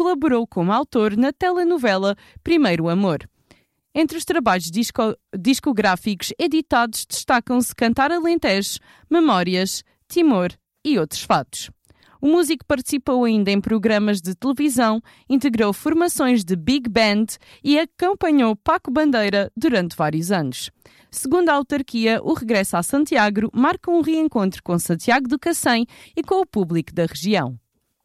colaborou como autor na telenovela Primeiro Amor. Entre os trabalhos discográficos editados destacam-se Cantar Alentejo, Memórias, Timor e outros fatos. O músico participou ainda em programas de televisão, integrou formações de big band e acompanhou Paco Bandeira durante vários anos. Segundo a autarquia, o regresso a Santiago marca um reencontro com Santiago do Cacém e com o público da região.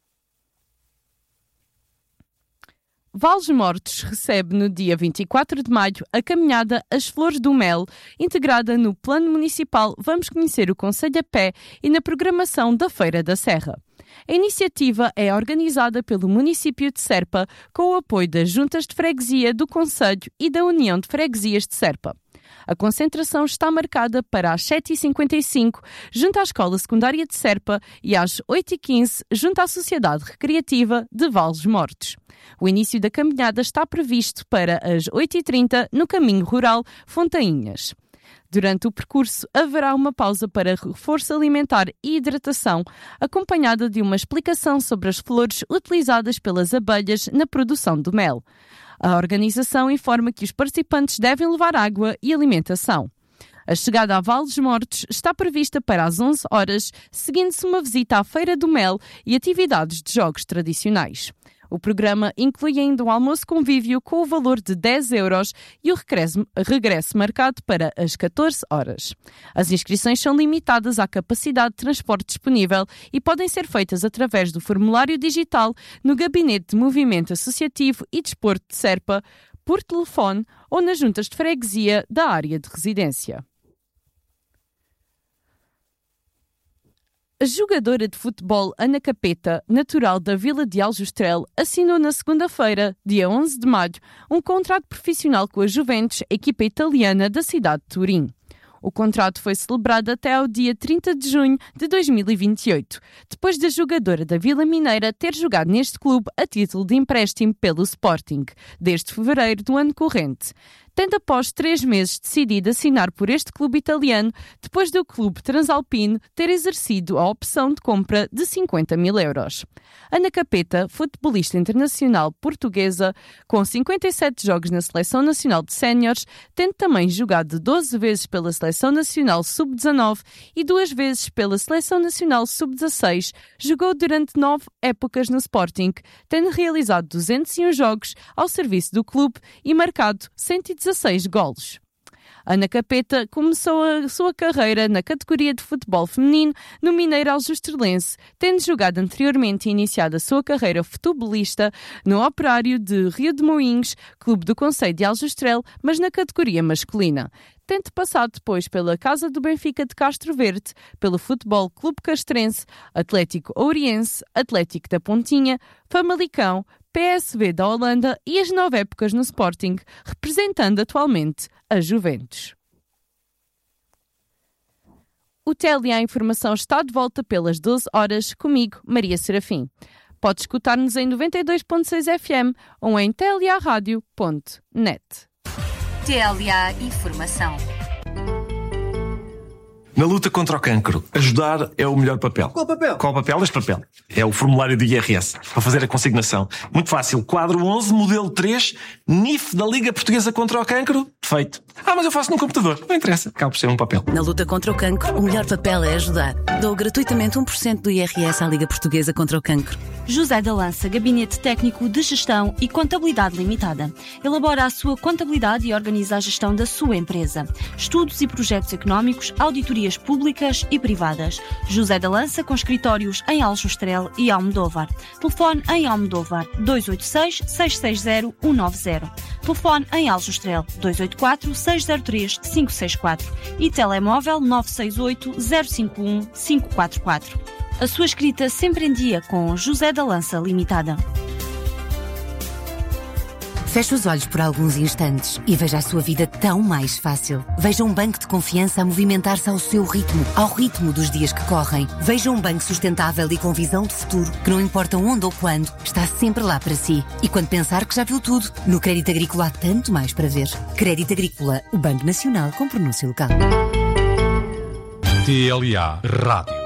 Valdes-Mortos recebe no dia 24 de maio a caminhada As Flores do Mel, integrada no Plano Municipal Vamos Conhecer o Concelho a Pé e na programação da Feira da Serra. A iniciativa é organizada pelo município de Serpa com o apoio das Juntas de Freguesia do Concelho e da União de Freguesias de Serpa. A concentração está marcada para às 7h55, junto à Escola Secundária de Serpa, e às 8h15, junto à Sociedade Recreativa de Valdes-Mortos. O início da caminhada está previsto para as 8h30 no Caminho Rural Fontainhas. Durante o percurso, haverá uma pausa para reforço alimentar e hidratação, acompanhada de uma explicação sobre as flores utilizadas pelas abelhas na produção do mel. A organização informa que os participantes devem levar água e alimentação. A chegada a Valdes-Mortos está prevista para as 11 horas, seguindo-se uma visita à Feira do Mel e atividades de jogos tradicionais. O programa inclui ainda um almoço-convívio com o valor de 10 euros e o regresso marcado para as 14 horas. As inscrições são limitadas à capacidade de transporte disponível e podem ser feitas através do formulário digital no Gabinete de Movimento Associativo e Desporto de Serpa, por telefone ou nas juntas de freguesia da área de residência. A jogadora de futebol Ana Capeta, natural da Vila de Aljustrel, assinou na segunda-feira, dia 11 de maio, um contrato profissional com a Juventus, equipa italiana da cidade de Turim. O contrato foi celebrado até ao dia 30 de junho de 2028, depois da jogadora da Vila Mineira ter jogado neste clube a título de empréstimo pelo Sporting, desde fevereiro do ano corrente. Tendo após 3 meses decidido assinar por este clube italiano, depois do clube transalpino ter exercido a opção de compra de 50 mil euros. Ana Capeta, futebolista internacional portuguesa, com 57 jogos na Seleção Nacional de Séniores, tendo também jogado 12 vezes pela Seleção Nacional Sub-19 e 2 vezes pela Seleção Nacional Sub-16, jogou durante 9 épocas no Sporting, tendo realizado 201 jogos ao serviço do clube e marcado 116 golos. Ana Capeta começou a sua carreira na categoria de futebol feminino no Mineiro Aljustrelense, tendo jogado anteriormente e iniciado a sua carreira futebolista no Operário de Rio de Moinhos, clube do concelho de Aljustrel, mas na categoria masculina. Tendo passado depois pela Casa do Benfica de Castro Verde, pelo Futebol Clube Castrense, Atlético Ouriense, Atlético da Pontinha, Famalicão, PSV da Holanda e as 9 épocas no Sporting, representando atualmente a Juventus. O TLA Informação está de volta pelas 12 horas, comigo, Maria Serafim. Pode escutar-nos em 92.6 FM ou em tlarádio.net. TLA Informação. Na luta contra o cancro, ajudar é o melhor papel. Qual papel? Qual papel? Este papel. É o formulário do IRS, para fazer a consignação. Muito fácil. Quadro 11, modelo 3, NIF da Liga Portuguesa contra o Cancro. Feito. Mas eu faço num computador. Não interessa. Acaba por ser um papel. Na luta contra o cancro, o melhor papel é ajudar. Dou gratuitamente 1% do IRS à Liga Portuguesa contra o Cancro. José da Lança, Gabinete Técnico de Gestão e Contabilidade Limitada. Elabora a sua contabilidade e organiza a gestão da sua empresa. Estudos e projetos económicos, auditorias públicas e privadas. José da Lança, com escritórios em Aljustrel e Almodóvar. Telefone em Almodóvar 286-660-190. Telefone em Aljustrel 284-603-564 e telemóvel 968-051-544. A sua escrita sempre em dia com José da Lança Limitada. Feche os olhos por alguns instantes e veja a sua vida tão mais fácil. Veja um banco de confiança a movimentar-se ao seu ritmo, ao ritmo dos dias que correm. Veja um banco sustentável e com visão de futuro, que não importa onde ou quando, está sempre lá para si. E quando pensar que já viu tudo, no Crédito Agrícola há tanto mais para ver. Crédito Agrícola, o Banco Nacional com pronúncia local. TLA Rádio.